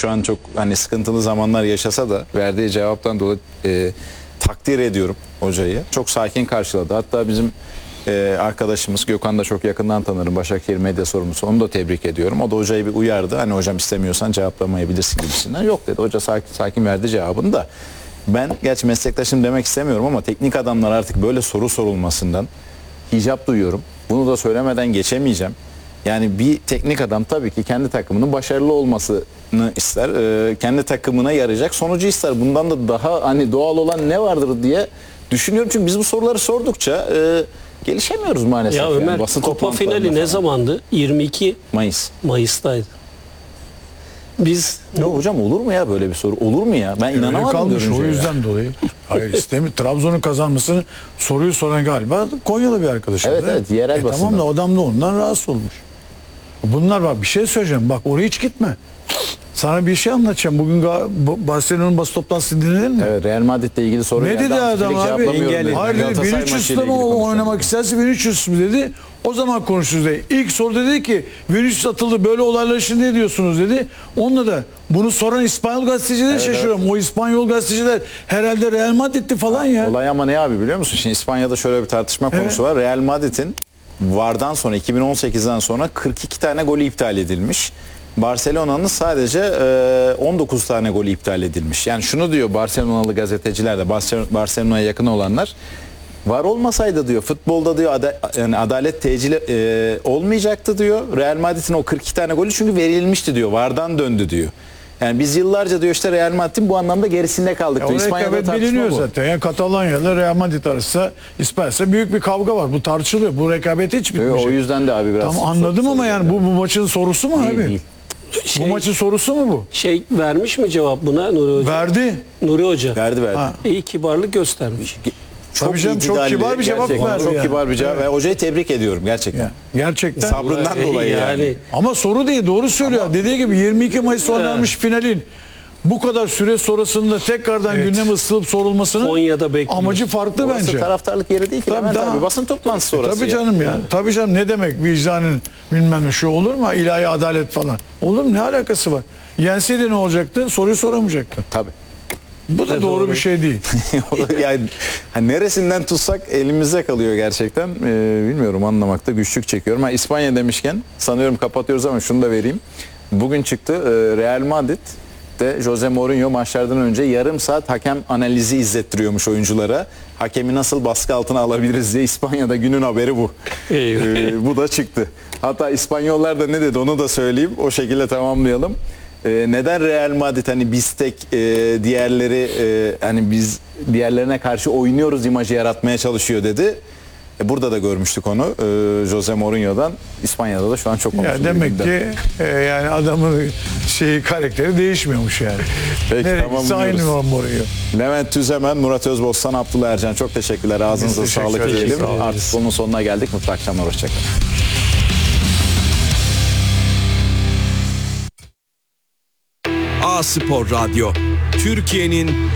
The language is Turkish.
şu an çok hani sıkıntılı zamanlar yaşasa da verdiği cevaptan dolayı takdir ediyorum hocayı. Çok sakin karşıladı. Hatta bizim arkadaşımız Gökhan da çok yakından tanırım. Başakşehir medya sorumlusu. Onu da tebrik ediyorum. O da hocayı bir uyardı. Hani hocam istemiyorsan cevaplamayabilirsin gibisinden. Yok dedi. Hoca sakin sakin verdi cevabını da. Ben gerçi meslektaşım demek istemiyorum ama teknik adamlar artık böyle soru sorulmasından hicap duyuyorum. Bunu da söylemeden geçemeyeceğim. Yani bir teknik adam tabii ki kendi takımının başarılı olmasını ister. Kendi takımına yarayacak sonucu ister. Bundan da daha hani doğal olan ne vardır diye düşünüyorum. Çünkü biz bu soruları sordukça gelişemiyoruz maalesef. Ya Ömer, basın Kupa finali ne falan. zamandı? 22 Mayıs. Mayıs'taydı. Biz Ya hocam olur mu ya böyle bir soru? Olur mu ya? Ben Öyle inanamadım kalmış görünce o ya. yüzden dolayı. Hayır istemiyor. Trabzon'un kazanmasını soruyu soran galiba Konyalı bir arkadaşım. Evet, evet, yerel basında. Tamam da adam da ondan rahatsız olmuş. Bunlar bak bir şey söyleyeceğim. Bak oraya hiç gitme. Sana bir şey anlatacağım. Bugün Barcelona'nın basın toplantısını dinledin mi? Evet, Real Madrid'le ilgili soru Ne geldi. dedi adam Direkt abi? cevaplamıyorum dedi. Hayır dedi, Galatasaray 1300 maçıyla mı ilgili konuşalım. oynamak isterse 1300 mü dedi. O zaman konuşuruz dedi. İlk soruda dedi ki 1300 atıldı, böyle olaylar için ne diyorsunuz dedi. Onunla da bunu soran İspanyol gazetecileri şaşırıyorum. O İspanyol gazeteciler herhalde Real Madrid'ti falan ya. Olay ama ne abi biliyor musun? Şimdi İspanya'da şöyle bir tartışma konusu var. Real Madrid'in VAR'dan sonra 2018'den sonra 42 tane golü iptal edilmiş. Barcelona'nın sadece 19 tane golü iptal edilmiş. Yani şunu diyor Barcelonalı gazeteciler de Barcelona'ya yakın olanlar. VAR olmasaydı diyor futbolda diyor yani adalet tecili olmayacaktı diyor. Real Madrid'in o 42 tane golü çünkü verilmişti diyor. VAR'dan döndü diyor. Yani biz yıllarca diyor işte Real Madrid'in bu anlamda gerisinde kaldık diyor. O İspanya'da rekabet tartışma biliniyor bu. zaten. Yani Katalanya ile Real Madrid arasında İspanya'da büyük bir kavga var. Bu tartışılıyor. Bu rekabet hiç bitmeyecek. O yüzden de abi biraz. Tamam anladım ama yani bu maçın sorusu mu abi? Değil. Bu maçın sorusu mu bu? vermiş mi cevap buna Nuri Hoca? Verdi. Nuri Hoca. Verdi. Ha. İyi kibarlık göstermiş. Tabii canım, çok itidalli, kibar bir cevap gerçekten verdi Çok yani. kibar bir cevap. Ve hocayı tebrik ediyorum gerçekten. Gerçekten. Sabrından dolayı yani. Ama soru değil, doğru söylüyor. Dediği gibi 22 Mayıs oynanmış finalin bu kadar süre sonrasında tekrardan gündeme ısılıp sorulmasının Konya'da bekliyoruz. amacı farklı Burası bence. taraftarlık yeri değil ki. Tabii, Levent daha- abi. Basın toplantısı orası. Tabii ya. canım ya. Tabii canım, ne demek vicdanın bilmem ne şu olur mu? İlahi adalet falan. Olur mu? Ne alakası var? Yenseydi ne olacaktı? Soruyu soramayacaktı. Tabii. Bu da doğru bir şey değil. Yani hani neresinden tutsak elimizde kalıyor gerçekten. Bilmiyorum, anlamakta güçlük çekiyorum. İspanya demişken sanıyorum kapatıyoruz ama şunu da vereyim. Bugün çıktı Real Madrid'de Jose Mourinho maçlardan önce yarım saat hakem analizi izlettiriyormuş oyunculara. Hakemi nasıl baskı altına alabiliriz diye. İspanya'da günün haberi bu. Bu da çıktı. Hatta İspanyollar da ne dedi onu da söyleyeyim. O şekilde tamamlayalım. Neden Real Madrid hani biz tek diğerleri hani biz diğerlerine karşı oynuyoruz imajı yaratmaya çalışıyor dedi. Burada da görmüştük onu Jose Mourinho'dan. İspanya'da da şu an çok Ya konuşuluyor. demek ki yani adamın karakteri değişmiyormuş yani. Peki, Nereye tamam gitse aynı diyoruz. Mourinho. Levent Tüzemen, Murat Özbostan, Abdullah Ercan çok teşekkürler. Ağzınıza Biz teşekkür sağlık ederiz. diyelim. Sağ olun. Artık bunun sonuna geldik. Mutlu akşamlar. Hoşçakalın. A Spor Radyo, Türkiye'nin